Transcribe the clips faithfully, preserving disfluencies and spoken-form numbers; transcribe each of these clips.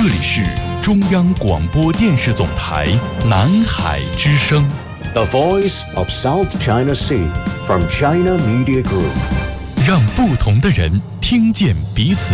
里是中央广播电视总台南海之声 The Voice of South China Sea from China Media Group， 让不同的人听见彼此。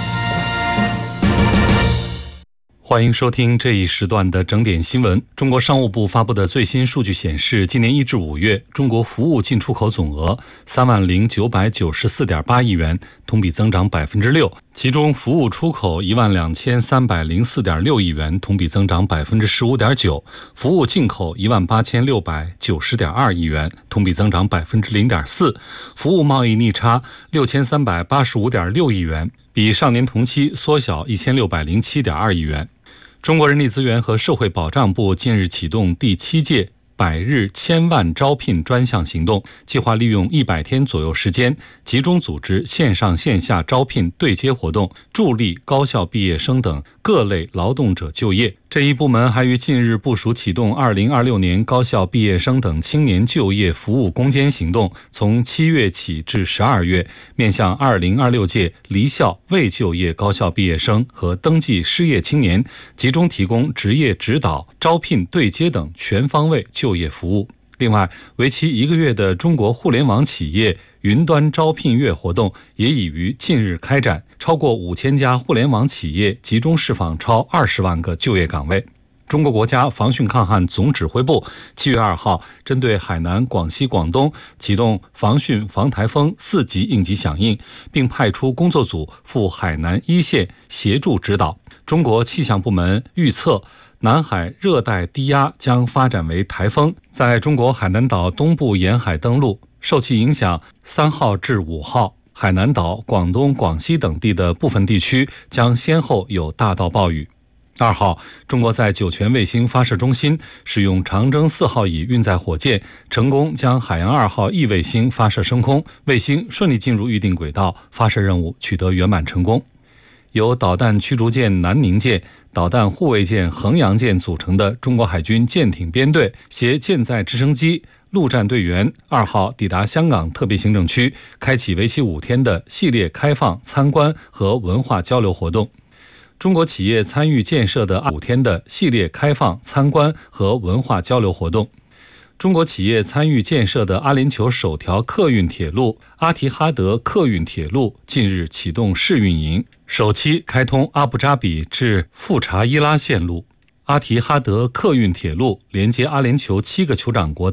欢迎收听这一时段的整点新闻。中国商务部发布的最新数据显示，今年一至五月，中国服务进出口总额三万零九百九十四点八亿元，同比增长百分之六。其中，服务出口一万两千三百零四点六亿元，同比增长百分之十五点九；服务进口一万八千六百九十点二亿元，同比增长百分之零点四；服务贸易逆差六千三百八十五点六亿元，比上年同期缩小一千六百零七点二亿元。中国人力资源和社会保障部近日启动第七届百日千万招聘专项行动，计划利用一百天左右时间，集中组织线上线下招聘对接活动，助力高校毕业生等各类劳动者就业。这一部门还于近日部署启动二零二六年高校毕业生等青年就业服务攻坚行动，从七月起至十二月，面向二零二六届离校未就业高校毕业生和登记失业青年，集中提供职业指导、招聘对接等全方位就业服务。另外，为期一个月的中国互联网企业云端招聘月活动也已于近日开展，超过五千家互联网企业集中释放超二十万个就业岗位。中国国家防汛抗旱总指挥部七月二号针对海南、广西、广东启动防汛防台风四级应急响应，并派出工作组赴海南一线协助指导。中国气象部门预测，南海热带低压将发展为台风，在中国海南岛东部沿海登陆，受其影响，三号至五号，海南岛、广东、广西等地的部分地区将先后有大到暴雨。二号，中国在酒泉卫星发射中心使用长征四号乙运载火箭，成功将海洋二号 E 卫星发射升空，卫星顺利进入预定轨道，发射任务取得圆满成功。由导弹驱逐舰南宁舰、导弹护卫舰衡阳舰组成的中国海军舰艇编队携舰载直升机、陆战队员二号抵达香港特别行政区，开启为期五天的系列开放参观和文化交流活动。中国企业参与建设的五天的系列开放参观和文化交流活动。中国企业参与建设的阿联酋首条客运铁路阿提哈德客运铁路近日启动试运营，首期开通阿布扎比至富查伊拉线路。阿提哈德客运铁路连接阿联酋七个酋长国的